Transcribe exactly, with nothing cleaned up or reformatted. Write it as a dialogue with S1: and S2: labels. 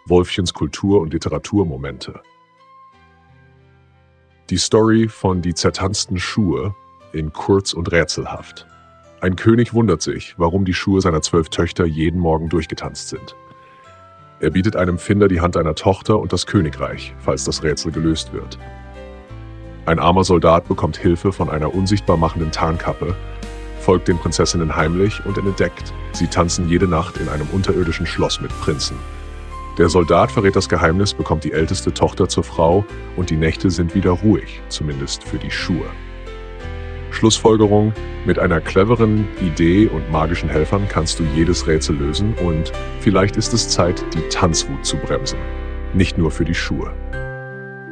S1: Wolfchens Kultur- und Literaturmomente. Die Story von Die zertanzten Schuhe in kurz und rätselhaft. Ein König wundert sich, warum die Schuhe seiner zwölf Töchter jeden Morgen durchgetanzt sind. Er bietet einem Finder die Hand einer Tochter und das Königreich, falls das Rätsel gelöst wird. Ein armer Soldat bekommt Hilfe von einer unsichtbar machenden Tarnkappe, folgt den Prinzessinnen heimlich und entdeckt, sie tanzen jede Nacht in einem unterirdischen Schloss mit Prinzen. Der Soldat verrät das Geheimnis, bekommt die älteste Tochter zur Frau und die Nächte sind wieder ruhig, zumindest für die Schuhe. Schlussfolgerung: Mit einer cleveren Idee und magischen Helfern kannst du jedes Rätsel lösen und vielleicht ist es Zeit, die Tanzwut zu bremsen. Nicht nur für die Schuhe.